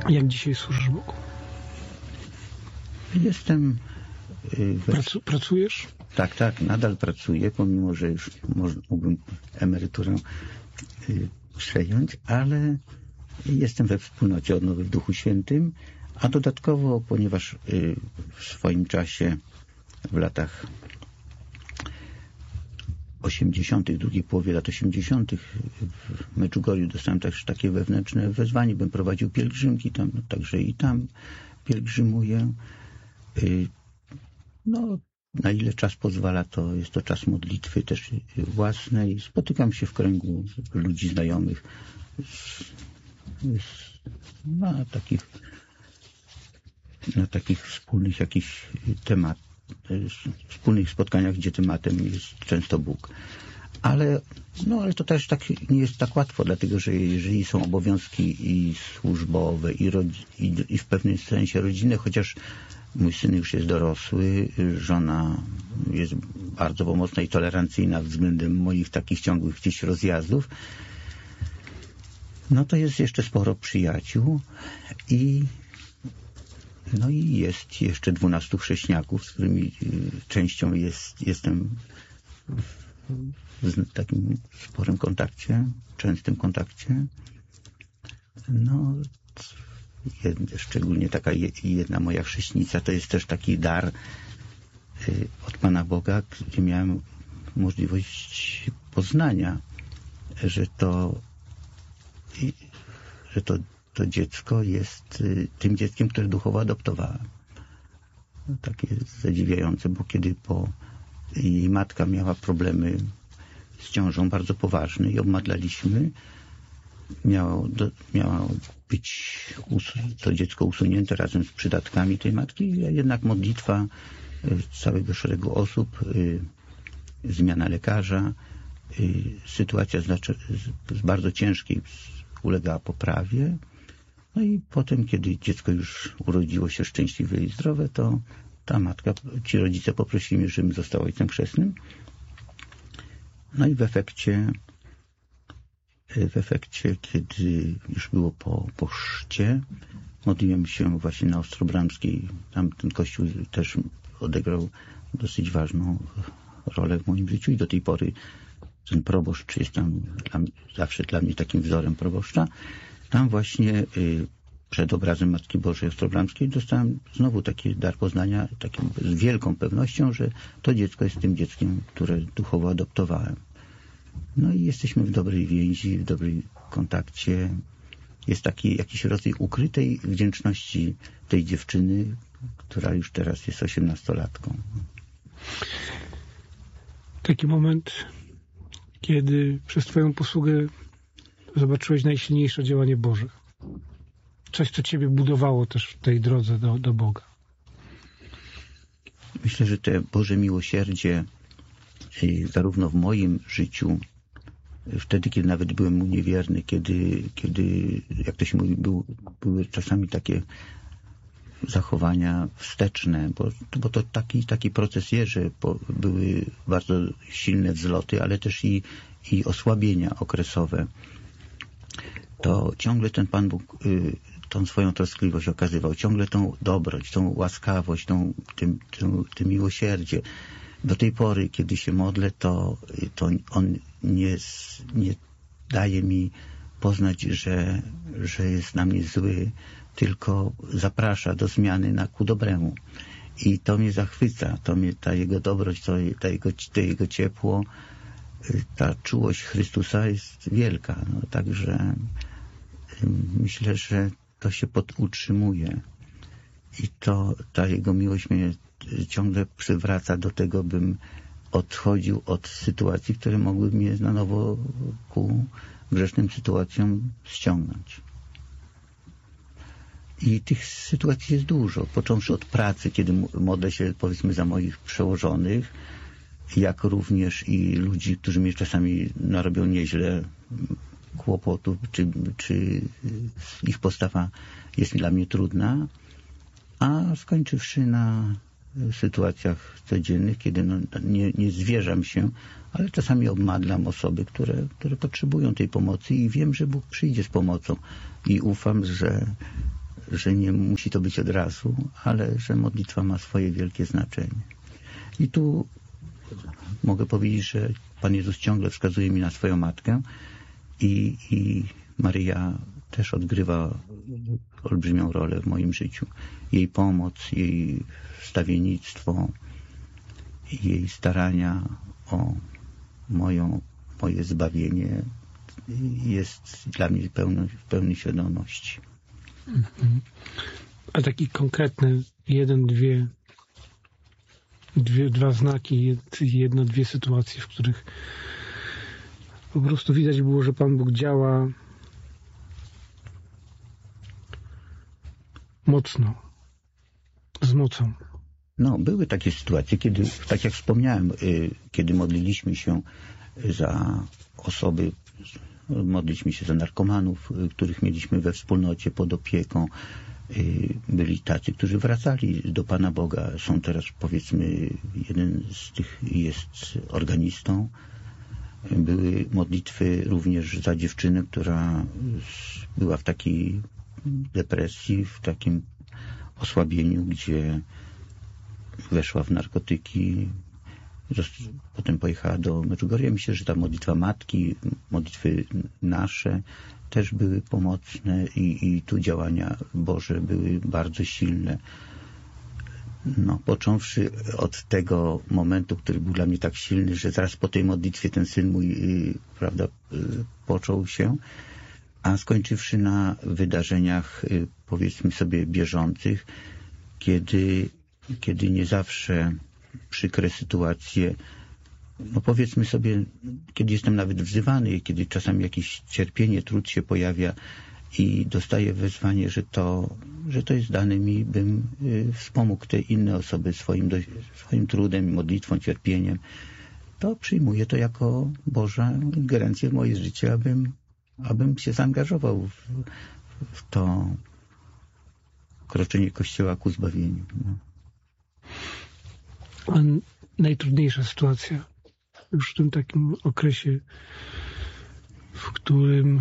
Jak dzisiaj służysz Bogu? Jestem... Pracujesz? Tak, nadal pracuję, pomimo że już mógłbym emeryturę przejąć, ale jestem we wspólnocie Odnowy w Duchu Świętym, a dodatkowo, ponieważ w swoim czasie w latach 80., drugiej połowie lat 80. w Medjugorju dostałem też takie wewnętrzne wezwanie, bym prowadził pielgrzymki tam, także i tam pielgrzymuję. No, na ile czas pozwala, to jest to czas modlitwy też własnej. Spotykam się w kręgu ludzi znajomych na takich wspólnych jakichś wspólnych spotkaniach, gdzie tematem jest często Bóg. Ale to też tak nie jest tak łatwo, dlatego że jeżeli są obowiązki i służbowe, i w pewnym sensie rodzinne, chociaż mój syn już jest dorosły, żona jest bardzo pomocna i tolerancyjna względem moich takich ciągłych gdzieś rozjazdów, no to jest jeszcze sporo przyjaciół i jest jeszcze 12 chrześcijaków, z którymi częścią jestem w takim sporym kontakcie, częstym kontakcie. Szczególnie taka jedna moja chrzestnica to jest też taki dar od Pana Boga, gdzie miałem możliwość poznania, że to dziecko jest tym dzieckiem, które duchowo adoptowałem. Takie zadziwiające, bo kiedy jej matka miała problemy z ciążą bardzo poważne i obmadlaliśmy, miało być to dziecko usunięte razem z przydatkami tej matki, a jednak modlitwa całego szeregu osób, zmiana lekarza, sytuacja z bardzo ciężkiej ulegała poprawie. No i potem, kiedy dziecko już urodziło się szczęśliwe i zdrowe, to ta matka, ci rodzice poprosili mnie, żebym został ojcem chrzestnym. No i w efekcie, kiedy już było po chrzcie, modliłem się właśnie na Ostrobramskiej. Tam ten kościół też odegrał dosyć ważną rolę w moim życiu i do tej pory ten proboszcz jest tam zawsze dla mnie takim wzorem proboszcza. Tam właśnie przed obrazem Matki Bożej Ostrobramskiej dostałem znowu taki dar poznania, takim z wielką pewnością, że to dziecko jest tym dzieckiem, które duchowo adoptowałem. No i jesteśmy w dobrej więzi, w dobrym kontakcie. Jest taki jakiś rodzaj ukrytej wdzięczności tej dziewczyny, która już teraz jest 18-latką. Taki moment, kiedy przez Twoją posługę zobaczyłeś najsilniejsze działanie Boże. Coś, co Ciebie budowało też w tej drodze do Boga. Myślę, że to Boże miłosierdzie zarówno w moim życiu, wtedy, kiedy nawet byłem mu niewierny, kiedy jak to się mówi, były czasami takie zachowania wsteczne, bo to taki proces jest, że były bardzo silne wzloty, ale też i osłabienia okresowe. To ciągle ten Pan Bóg tą swoją troskliwość okazywał, ciągle tą dobroć, tą łaskawość, tym miłosierdzie. Do tej pory, kiedy się modlę, to On nie daje mi poznać, że jest na mnie zły, tylko zaprasza do zmiany ku dobremu. I to mnie zachwyca, ta Jego dobroć, to Jego ciepło, ta czułość Chrystusa jest wielka. Także myślę, że to się utrzymuje. I ta Jego miłość mnie ciągle przywraca do tego, bym odchodził od sytuacji, które mogły mnie na nowo ku grzesznym sytuacjom ściągnąć. I tych sytuacji jest dużo. Począwszy od pracy, kiedy modlę się, powiedzmy, za moich przełożonych, jak również i ludzi, którzy mnie czasami narobią nieźle kłopotów, czy ich postawa jest dla mnie trudna, a skończywszy na sytuacjach codziennych, kiedy nie zwierzam się, ale czasami obmadlam osoby, które potrzebują tej pomocy i wiem, że Bóg przyjdzie z pomocą i ufam, że nie musi to być od razu, ale że modlitwa ma swoje wielkie znaczenie. I tu mogę powiedzieć, że Pan Jezus ciągle wskazuje mi na swoją matkę i Maryja też odgrywa olbrzymią rolę w moim życiu. Jej pomoc, jej wstawiennictwo, jej starania o moje zbawienie jest dla mnie w pełnej świadomości. A taki konkretny dwa znaki, dwie sytuacje, w których po prostu widać było, że Pan Bóg działa mocno, z mocą. No, były takie sytuacje, kiedy, tak jak wspomniałem, kiedy modliliśmy się za osoby, modliliśmy się za narkomanów, których mieliśmy we wspólnocie pod opieką. Byli tacy, którzy wracali do Pana Boga. Są teraz, powiedzmy, jeden z tych jest organistą. Były modlitwy również za dziewczynę, która była w takiej depresji, w takim osłabieniu, gdzie weszła w narkotyki, potem pojechała do Medjugorje. Myślę, że ta modlitwa matki, modlitwy nasze też były pomocne i tu działania Boże były bardzo silne. No, począwszy od tego momentu, który był dla mnie tak silny, że zaraz po tej modlitwie ten syn mój, prawda, począł się, a skończywszy na wydarzeniach, powiedzmy sobie, bieżących, kiedy nie zawsze przykre sytuacje, no powiedzmy sobie, kiedy jestem nawet wzywany, kiedy czasami jakieś cierpienie, trud się pojawia i dostaję wezwanie, że to jest dane mi, bym wspomógł te inne osoby swoim trudem, modlitwą, cierpieniem, to przyjmuję to jako Boża ingerencję w moje życie, abym się zaangażował w to kroczenie Kościoła ku zbawieniu. No. A najtrudniejsza sytuacja już w tym takim okresie, w którym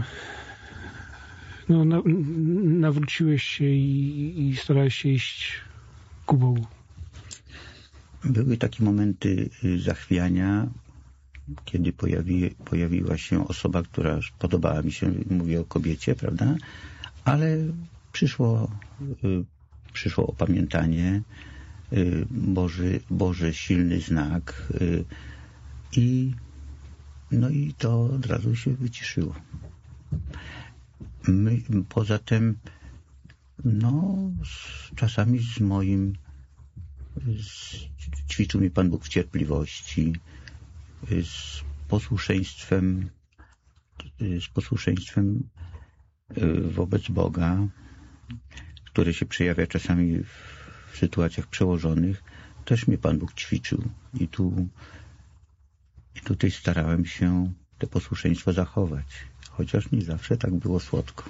nawróciłeś się i starałeś się iść ku Bogu. Były takie momenty zachwiania, kiedy pojawiła się osoba, która podobała mi się, mówię o kobiecie, prawda? Ale przyszło opamiętanie, Boży silny znak i to od razu się wyciszyło. Poza tym czasami ćwiczył mnie Pan Bóg w cierpliwości, z posłuszeństwem wobec Boga, które się przejawia czasami w sytuacjach przełożonych, też mnie Pan Bóg ćwiczył. I tutaj starałem się to posłuszeństwo zachować, chociaż nie zawsze tak było słodko.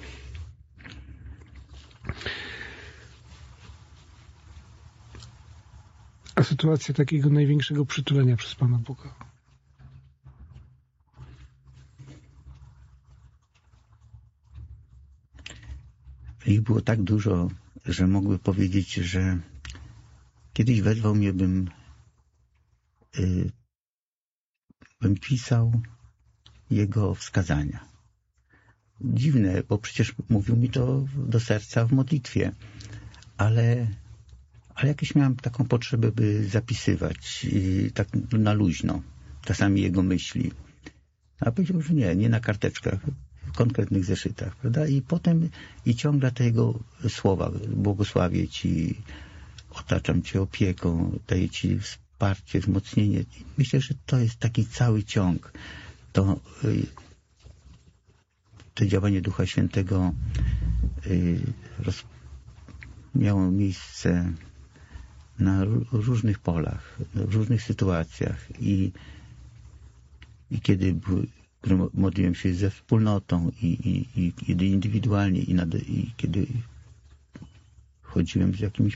A sytuacja takiego największego przytulenia przez Pana Boga? Ich było tak dużo, że mógłby powiedzieć, że kiedyś wezwał mnie, bym pisał jego wskazania. Dziwne, bo przecież mówił mi to do serca w modlitwie, ale jakieś miałem taką potrzebę, by zapisywać tak na luźno czasami jego myśli. A powiedział, że nie na karteczkach, w konkretnych zeszytach, prawda? I potem ciągle te jego słowa: błogosławię Ci, otaczam Cię opieką, daję Ci wsparcie, wzmocnienie. Myślę, że to jest taki cały ciąg. To działanie Ducha Świętego miało miejsce na różnych polach, w różnych sytuacjach i kiedy modliłem się ze wspólnotą i kiedy indywidualnie i kiedy chodziłem z jakimś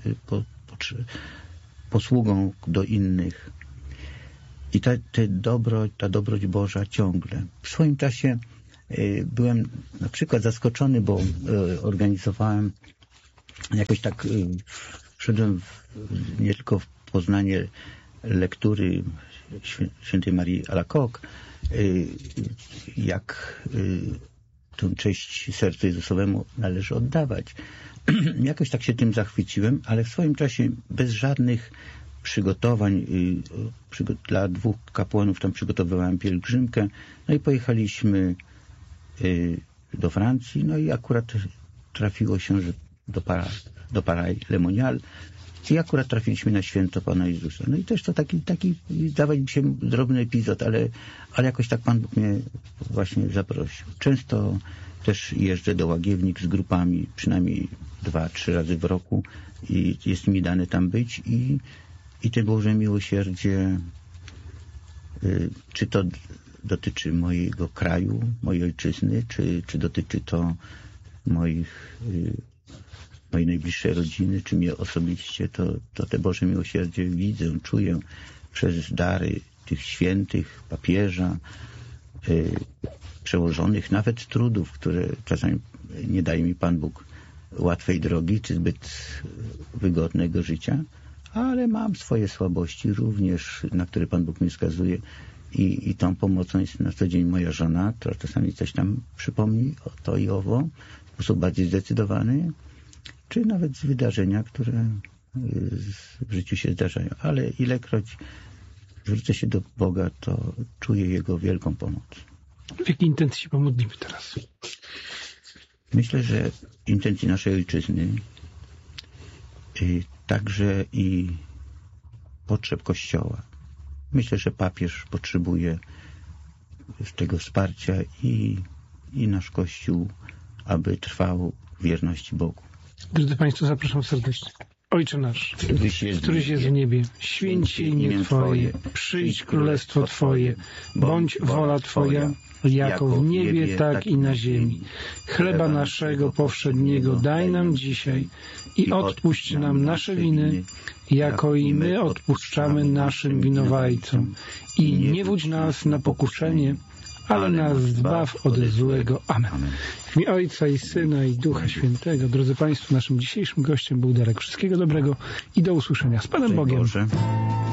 posługą do innych. I ta dobroć Boża ciągle. W swoim czasie byłem na przykład zaskoczony, bo organizowałem jakoś tak wszedłem nie tylko w poznanie lektury świętej Marii Alacoque, jak tę cześć sercu Jezusowemu należy oddawać. Jakoś tak się tym zachwyciłem, ale w swoim czasie bez żadnych przygotowań. Dla 2 kapłanów tam przygotowywałem pielgrzymkę. No i pojechaliśmy do Francji. No i akurat trafiło się, że do Paray-le-Monial. I akurat trafiliśmy na święto Pana Jezusa. No i też to taki zdawać mi się drobny epizod, ale jakoś tak Pan Bóg mnie właśnie zaprosił. Często też jeżdżę do Łagiewnik z grupami, przynajmniej 2-3 razy w roku i jest mi dane tam być i te Boże miłosierdzie, czy to dotyczy mojego kraju, mojej ojczyzny, czy dotyczy to mojej najbliższej rodziny, czy mnie osobiście, to te Boże miłosierdzie widzę, czuję przez dary tych świętych, papieża, przełożonych, nawet trudów, które czasami nie daje mi Pan Bóg łatwej drogi, czy zbyt wygodnego życia, ale mam swoje słabości również, na które Pan Bóg mnie wskazuje i tą pomocą jest na co dzień moja żona, która czasami coś tam przypomni o to i owo, w sposób bardziej zdecydowany, czy nawet z wydarzenia, które w życiu się zdarzają. Ale ilekroć zwrócę się do Boga, to czuję Jego wielką pomoc. W jakiej intencji się pomodlimy teraz? Myślę, że intencji naszej ojczyzny, także i potrzeb Kościoła. Myślę, że papież potrzebuje tego wsparcia i nasz Kościół, aby trwał w wierności Bogu. Drodzy Państwo, zapraszam serdecznie. Ojcze nasz, któryś jest w niebie, święć się imię Twoje, przyjdź królestwo Twoje, bądź wola Twoja, jako w niebie, tak i na ziemi. Chleba naszego powszedniego daj nam dzisiaj i odpuść nam nasze winy, jako i my odpuszczamy naszym winowajcom. I nie wódź nas na pokuszenie, ale nas zbaw od złego. Amen. W imię Ojca i Syna i Ducha Świętego. Drodzy Państwo, naszym dzisiejszym gościem był Darek. Wszystkiego dobrego i do usłyszenia. Z Panem Bogiem.